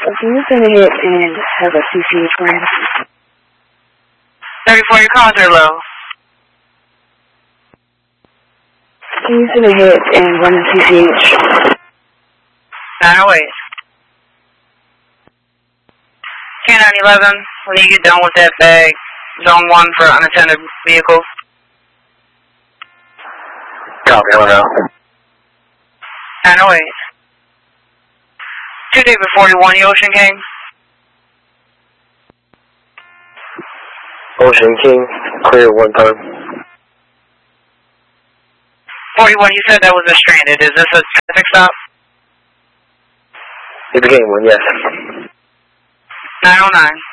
Can you send a hit and have a CCH brand? 34, your calls are low. Can you send a hit and run a CCH? 908. K911, when you get done with that bag, zone 1 for unattended vehicles. Copy, hold on. 908. 2 David 41, you Ocean King? Ocean King, clear one time. 41, you said that was a stranded. Is this a traffic stop? It became one, yes. 909.